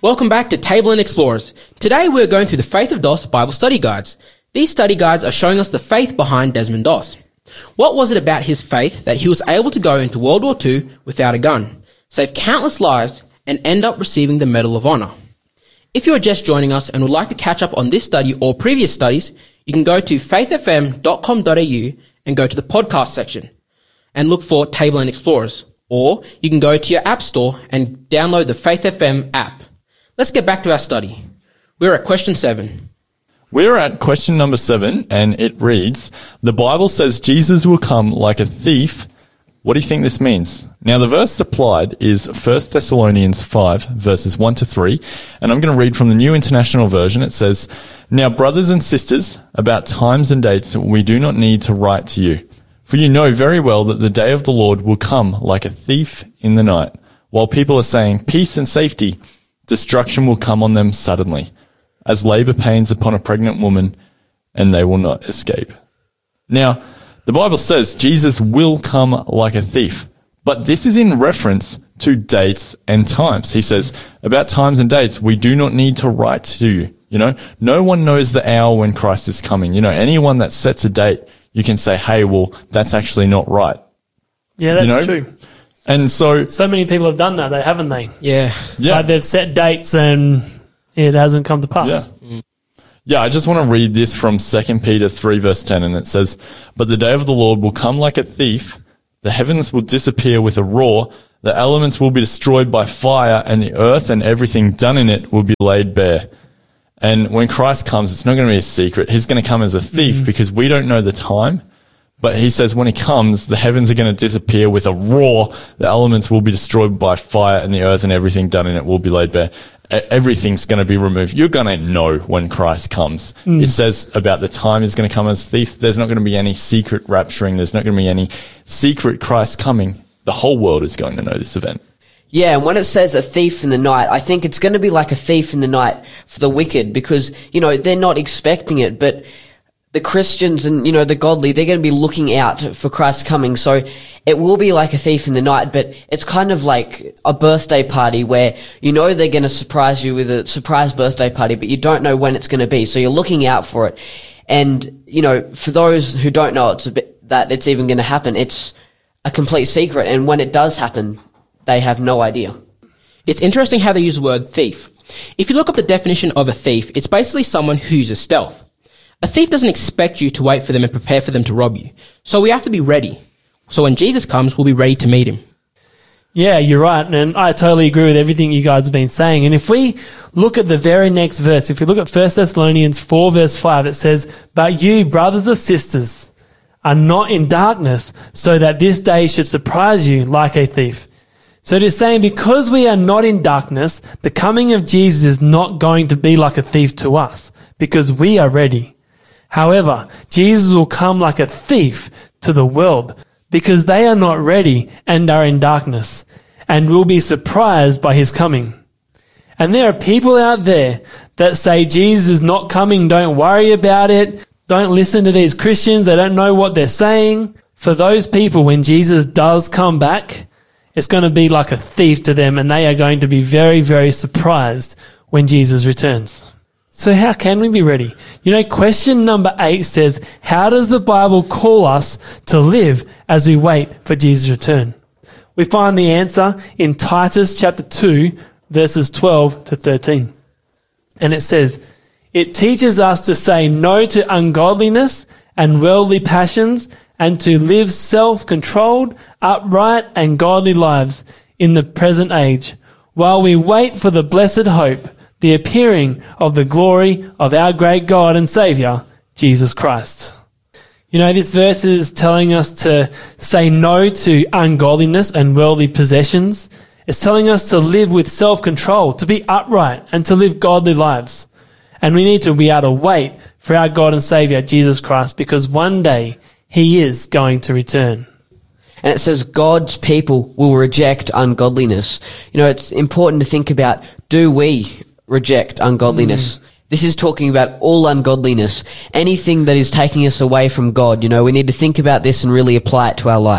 Welcome back to Table and Explorers. Today we're going through the Faith of Doss Bible study guides. These study guides are showing us the faith behind Desmond Doss. What was it about his faith that he was able to go into World War II without a gun, save countless lives, and end up receiving the Medal of Honor? If you are just joining us and would like to catch up on this study or previous studies, you can go to faithfm.com.au and go to the podcast section and look for Table and Explorers. Or you can go to your app store and download the Faith FM app. Let's get back to our study. We're at question 7. We're at question number 7, and it reads, the Bible says Jesus will come like a thief. What do you think this means? Now, the verse supplied is 1 Thessalonians 5, verses 1 to 3, and I'm going to read from the New International Version. It says, now, brothers and sisters, about times and dates we do not need to write to you, for you know very well that the day of the Lord will come like a thief in the night. While people are saying peace and safety, destruction will come on them suddenly, as labor pains upon a pregnant woman, and they will not escape. Now, the Bible says Jesus will come like a thief, but this is in reference to dates and times. He says, about times and dates, we do not need to write to you. You know, no one knows the hour when Christ is coming. You know, anyone that sets a date, you can say, hey, well, that's actually not right. Yeah, that's true. And so many people have done that, though, haven't they? Yeah. Like they've set dates and it hasn't come to pass. Yeah, I just want to read this from 2 Peter 3, verse 10, and it says, but the day of the Lord will come like a thief. The heavens will disappear with a roar. The elements will be destroyed by fire, and the earth and everything done in it will be laid bare. And when Christ comes, it's not going to be a secret. He's going to come as a thief because we don't know the time. But he says when he comes, the heavens are going to disappear with a roar. The elements will be destroyed by fire, and the earth and everything done in it will be laid bare. Everything's going to be removed. You're going to know when Christ comes. It says about the time he's going to come as a thief. There's not going to be any secret rapturing. There's not going to be any secret Christ coming. The whole world is going to know this event. Yeah, and when it says a thief in the night, I think it's going to be like a thief in the night for the wicked because, you know, they're not expecting it, but the Christians and, you know, the godly, they're going to be looking out for Christ's coming. So it will be like a thief in the night, but it's kind of like a birthday party where, you know, they're going to surprise you with a surprise birthday party, but you don't know when it's going to be. So you're looking out for it. And, you know, for those who don't know that it's even going to happen, it's a complete secret. And when it does happen, they have no idea. It's interesting how they use the word thief. If you look up the definition of a thief, it's basically someone who uses stealth. A thief doesn't expect you to wait for them and prepare for them to rob you. So we have to be ready. So when Jesus comes, we'll be ready to meet him. Yeah, you're right. And I totally agree with everything you guys have been saying. And if we look at the very next verse, if we look at 1 Thessalonians 4 verse 5, it says, but you, brothers or sisters, are not in darkness, so that this day should surprise you like a thief. So it is saying because we are not in darkness, the coming of Jesus is not going to be like a thief to us because we are ready. However, Jesus will come like a thief to the world because they are not ready and are in darkness and will be surprised by his coming. And there are people out there that say Jesus is not coming, don't worry about it, don't listen to these Christians, they don't know what they're saying. For those people, when Jesus does come back, it's going to be like a thief to them and they are going to be very, very surprised when Jesus returns. So how can we be ready? You know, question number 8 says, how does the Bible call us to live as we wait for Jesus' return? We find the answer in Titus chapter 2, verses 12 to 13. And it says, it teaches us to say no to ungodliness and worldly passions and to live self-controlled, upright and godly lives in the present age, while we wait for the blessed hope, the appearing of the glory of our great God and Saviour, Jesus Christ. You know, this verse is telling us to say no to ungodliness and worldly possessions. It's telling us to live with self-control, to be upright and to live godly lives. And we need to be able to wait for our God and Saviour, Jesus Christ, because one day he is going to return. And it says God's people will reject ungodliness. You know, it's important to think about, do we reject ungodliness? This is talking about all ungodliness, anything that is taking us away from God. You know, we need to think about this and really apply it to our lives.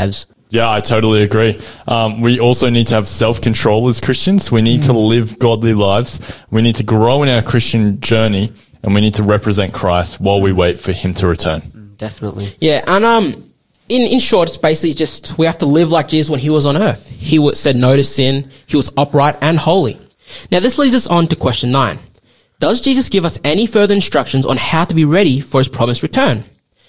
Yeah, I totally agree. We also need to have self-control as Christians. We need to live godly lives. We need to grow in our Christian journey, and we need to represent Christ while we wait for him to return. Definitely. Yeah, and in short, it's basically just we have to live like Jesus when he was on earth. He said no to sin. He was upright and holy. Now, this leads us on to question 9. Does Jesus give us any further instructions on how to be ready for his promised return?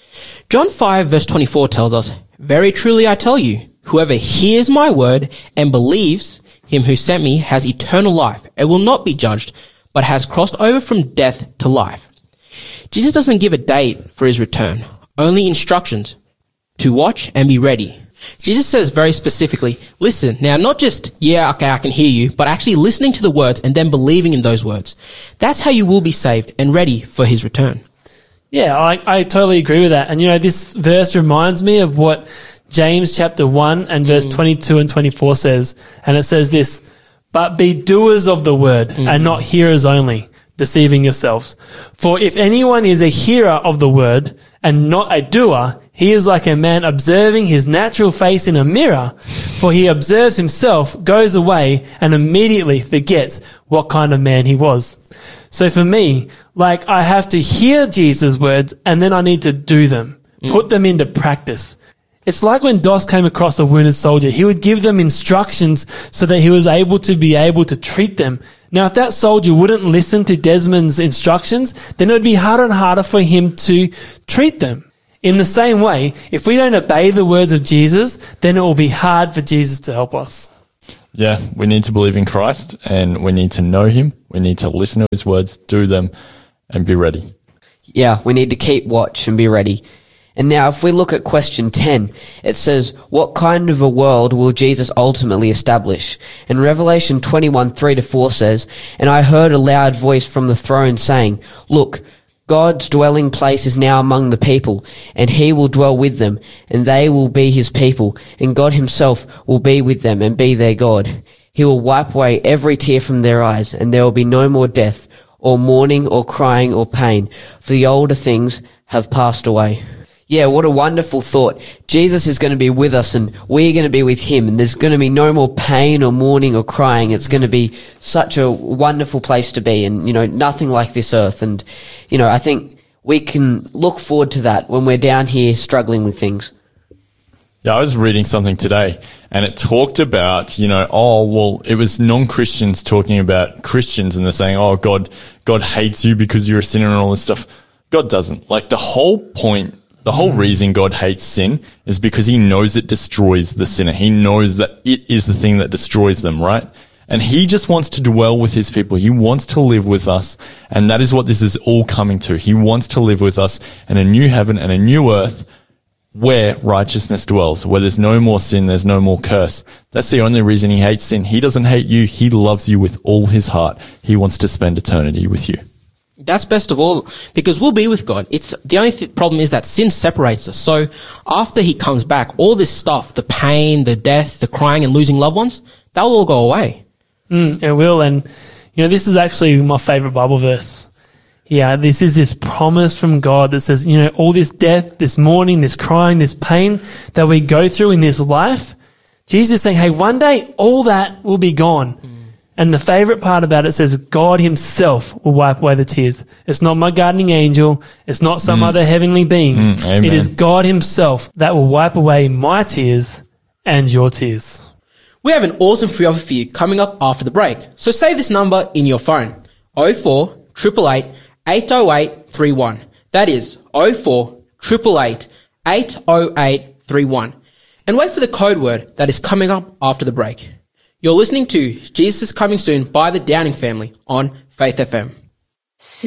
John 5 verse 24 tells us, "Very truly I tell you, whoever hears my word and believes him who sent me has eternal life and will not be judged, but has crossed over from death to life." Jesus doesn't give a date for his return, only instructions to watch and be ready. Jesus says very specifically, listen. Now, not just, yeah, okay, I can hear you, but actually listening to the words and then believing in those words. That's how you will be saved and ready for his return. Yeah, I totally agree with that. And, this verse reminds me of what James chapter 1 and verse 22 and 24 says. And it says this, "But be doers of the word and not hearers only, deceiving yourselves. For if anyone is a hearer of the word and not a doer, he is like a man observing his natural face in a mirror. For he observes himself, goes away, and immediately forgets what kind of man he was." So for me, I have to hear Jesus' words and then I need to do them, put them into practice. It's like when Dos came across a wounded soldier, he would give them instructions so that he was able to treat them. Now, if that soldier wouldn't listen to Desmond's instructions, then it would be harder and harder for him to treat them. In the same way, if we don't obey the words of Jesus, then it will be hard for Jesus to help us. Yeah, we need to believe in Christ and we need to know him. We need to listen to his words, do them, and be ready. Yeah, we need to keep watch and be ready. And now if we look at question 10, it says, what kind of a world will Jesus ultimately establish? And Revelation 21, 3-4 says, "And I heard a loud voice from the throne saying, Look, God's dwelling place is now among the people, and he will dwell with them, and they will be his people, and God himself will be with them and be their God. He will wipe away every tear from their eyes, and there will be no more death, or mourning, or crying, or pain, for the older things have passed away." Yeah, what a wonderful thought. Jesus is going to be with us and we're going to be with him, and there's going to be no more pain or mourning or crying. It's going to be such a wonderful place to be, and, nothing like this earth. And, I think we can look forward to that when we're down here struggling with things. Yeah, I was reading something today and it talked about, it was non-Christians talking about Christians, and they're saying, oh, God hates you because you're a sinner and all this stuff. God doesn't. The whole reason God hates sin is because he knows it destroys the sinner. He knows that it is the thing that destroys them, right? And he just wants to dwell with his people. He wants to live with us. And that is what this is all coming to. He wants to live with us in a new heaven and a new earth where righteousness dwells, where there's no more sin, there's no more curse. That's the only reason he hates sin. He doesn't hate you. He loves you with all his heart. He wants to spend eternity with you. That's best of all, because we'll be with God. It's the only problem is that sin separates us. So after he comes back, all this stuff, the pain, the death, the crying and losing loved ones, that will all go away. It will. And, this is actually my favorite Bible verse. Yeah, this is this promise from God that says, all this death, this mourning, this crying, this pain that we go through in this life, Jesus is saying, hey, one day all that will be gone. And the favorite part about it says God himself will wipe away the tears. It's not my guardian angel. It's not some other heavenly being. It is God himself that will wipe away my tears and your tears. We have an awesome free offer for you coming up after the break. So save this number in your phone. 04 888 808 31. That is 04 888 808 31. And wait for the code word that is coming up after the break. You're listening to Jesus is Coming Soon by the Downing Family on Faith FM.